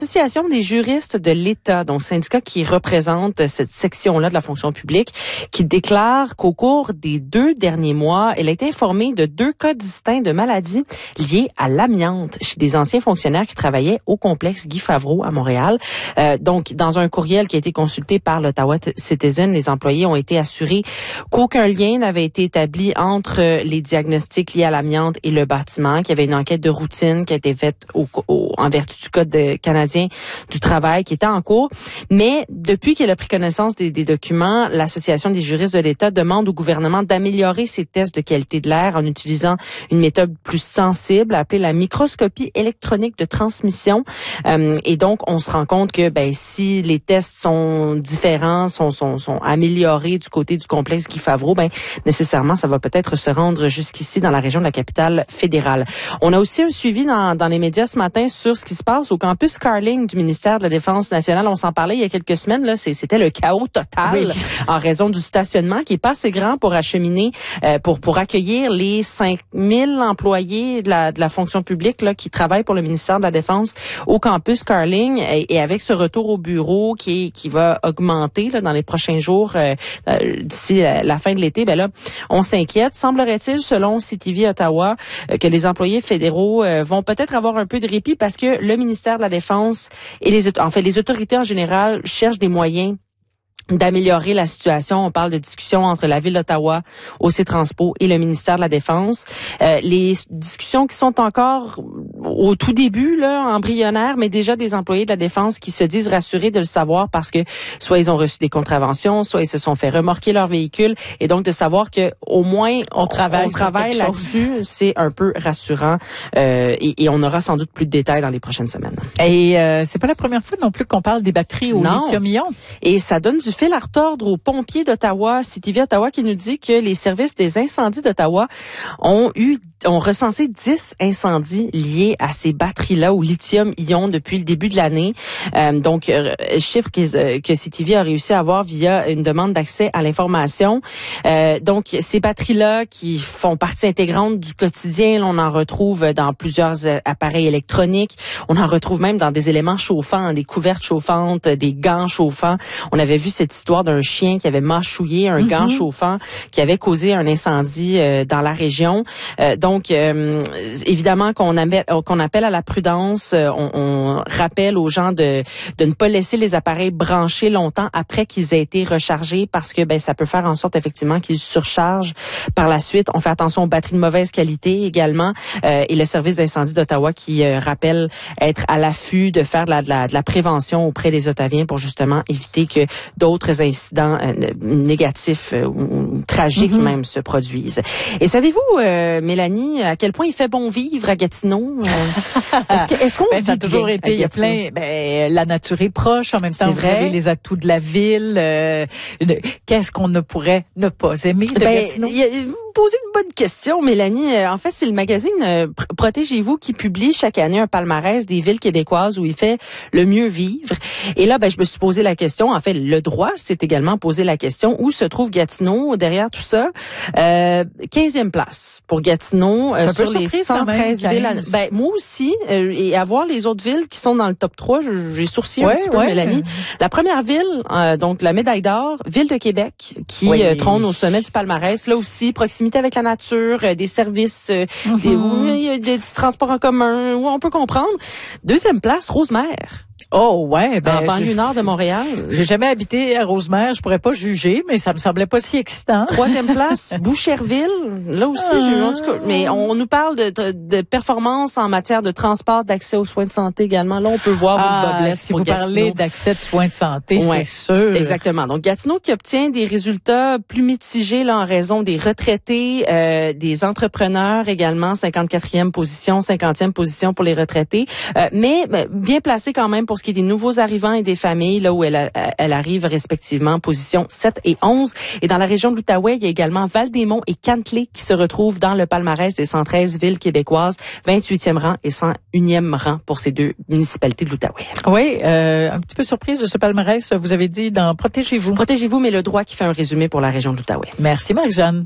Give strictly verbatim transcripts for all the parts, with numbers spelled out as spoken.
L'Association des juristes de l'État, donc syndicat qui représente cette section-là de la fonction publique, qui déclare qu'au cours des deux derniers mois, elle a été informée de deux cas distincts de maladies liées à l'amiante chez des anciens fonctionnaires qui travaillaient au complexe Guy Favreau à Montréal. Euh, donc, dans un courriel qui a été consulté par l'Ottawa Citizen, les employés ont été assurés qu'aucun lien n'avait été établi entre les diagnostics liés à l'amiante et le bâtiment, qu'il y avait une enquête de routine qui a été faite au, au, en vertu du Code de canadien du travail qui était en cours. Mais depuis qu'elle a pris connaissance des, des documents, l'Association des juristes de l'État demande au gouvernement d'améliorer ses tests de qualité de l'air en utilisant une méthode plus sensible appelée la microscopie électronique de transmission. Euh, et donc, on se rend compte que ben, si les tests sont différents, sont, sont, sont améliorés du côté du complexe Guy Favreau, ben, nécessairement, ça va peut-être se rendre jusqu'ici dans la région de la capitale fédérale. On a aussi un suivi dans, dans les médias ce matin sur ce qui se passe au campus Carling du ministère de la Défense nationale. On s'en parlait il y a quelques semaines. Là, c'était le chaos total oui. en raison du stationnement qui est pas assez grand pour acheminer, euh, pour pour accueillir les cinq mille employés de la de la fonction publique là qui travaillent pour le ministère de la Défense au campus Carling. Et, et avec ce retour au bureau qui qui va augmenter là dans les prochains jours euh, d'ici la fin de l'été, ben là, on s'inquiète. Semblerait-il, selon C T V Ottawa, euh, que les employés fédéraux euh, vont peut-être avoir un peu de répit parce que le ministère de la Défense et les, en fait, les autorités en général cherchent des moyens d'améliorer la situation. On parle de discussions entre la Ville d'Ottawa, O C Transpo et le ministère de la Défense. Euh, les discussions qui sont encore au tout début, là, embryonnaires, mais déjà des employés de la Défense qui se disent rassurés de le savoir parce que soit ils ont reçu des contraventions, soit ils se sont fait remorquer leur véhicule. Et donc, de savoir que au moins on travaille, on travaille là-dessus, c'est un peu rassurant. Euh, et, et on aura sans doute plus de détails dans les prochaines semaines. Et euh, c'est pas la première fois non plus qu'on parle des batteries au lithium-ion. Et ça donne du fil à retordre aux pompiers d'Ottawa, C T V Ottawa, qui nous dit que les services des incendies d'Ottawa ont eu ont recensé dix incendies liés à ces batteries-là au lithium-ion depuis le début de l'année. Euh, donc, euh, chiffre que, que C T V a réussi à avoir via une demande d'accès à l'information. Euh, donc, ces batteries-là qui font partie intégrante du quotidien, là, on en retrouve dans plusieurs appareils électroniques. On en retrouve même dans des éléments chauffants, des couvertes chauffantes, des gants chauffants. On avait vu cette histoire d'un chien qui avait mâchouillé un mm-hmm. gant chauffant qui avait causé un incendie euh, dans la région. Euh, donc, Donc, euh, évidemment, qu'on appelle, qu'on appelle à la prudence, on, on rappelle aux gens de, de ne pas laisser les appareils branchés longtemps après qu'ils aient été rechargés parce que ben ça peut faire en sorte effectivement qu'ils surchargent par la suite. On fait attention aux batteries de mauvaise qualité également. Euh, et le service d'incendie d'Ottawa qui euh, rappelle être à l'affût de faire de la, de, la, de la prévention auprès des Ottaviens pour justement éviter que d'autres incidents euh, négatifs euh, ou tragiques mm-hmm. même se produisent. Et savez-vous, euh, Mélanie, à quel point il fait bon vivre à Gatineau? Est-ce, que, est-ce qu'on ben, vit ça a toujours bien été, il y a plein, ben, la nature est proche, en même temps, c'est vous vrai. avez les atouts de la ville. Euh, qu'est-ce qu'on ne pourrait ne pas aimer de ben, Gatineau? Y a, vous posez une bonne question, Mélanie. En fait, c'est le magazine euh, Protégez-vous qui publie chaque année un palmarès des villes québécoises où il fait le mieux vivre. Et là, ben, je me suis posé la question. En fait, le droit s'est également posé la question. Où se trouve Gatineau derrière tout ça? Euh, quinzième place pour Gatineau. Euh, sur les cent treize villes. À, ben, moi aussi, euh, et à voir les autres villes qui sont dans le top trois, j'ai sourcillé ouais, un petit peu, ouais. Mélanie. La première ville, euh, donc la médaille d'or, Ville de Québec, qui oui. euh, trône au sommet du palmarès. Là aussi, proximité avec la nature, euh, des services, euh, mm-hmm. des, oui, des, des transports en commun, où on peut comprendre. Deuxième place, Rosemère. Oh ouais, ben en banlieue nord de Montréal. J'ai jamais habité à Rosemère, je pourrais pas juger, mais ça me semblait pas si excitant. Troisième place, Boucherville. Là aussi, ah. j'ai eu en tout cas, mais on nous parle de, de, de performance en matière de transport, d'accès aux soins de santé également. Là, on peut voir ah, votre boblesse si pour vous Gatineau. Parlez d'accès de soins de santé, ouais, c'est sûr. Exactement. Donc Gatineau qui obtient des résultats plus mitigés là en raison des retraités, euh, des entrepreneurs également, cinquante-quatrième position, cinquantième position pour les retraités, euh, mais bien placé quand même pour ce qui est des nouveaux arrivants et des familles, là où elle, a, elle arrive respectivement position sept et onze. Et dans la région de l'Outaouais, il y a également Val-des-Monts et Cantley qui se retrouvent dans le palmarès des cent treize villes québécoises, vingt-huitième rang et cent unième rang pour ces deux municipalités de l'Outaouais. Oui, euh, un petit peu surprise de ce palmarès, vous avez dit dans Protégez-vous. Protégez-vous, mais le droit qui fait un résumé pour la région de l'Outaouais. Merci Marie-Jeanne.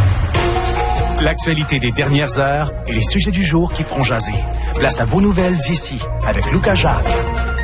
L'actualité des dernières heures et les sujets du jour qui feront jaser. Place à vos nouvelles d'ici avec Lucas Jacques.